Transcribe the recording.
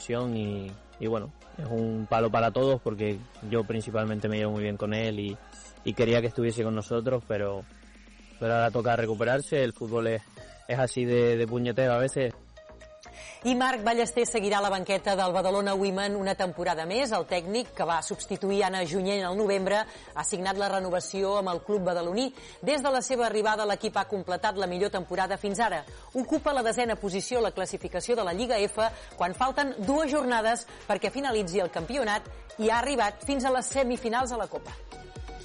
lesión y bueno, es un palo para todos porque yo principalmente me llevo muy bien con él y quería que estuviese con nosotros, pero ahora toca recuperarse. El fútbol es así de punyetero a veces. I Marc Ballester seguirà a la banqueta del Badalona Women una temporada més. El tècnic, que va substituir Anna Junyent al novembre, ha signat la renovació amb el club badaloní. Des de la seva arribada, l'equip ha completat la millor temporada fins ara. Ocupa la 10a posició a la classificació de la Lliga F quan falten 2 jornades perquè finalitzi el campionat i ha arribat fins a les semifinals a la Copa.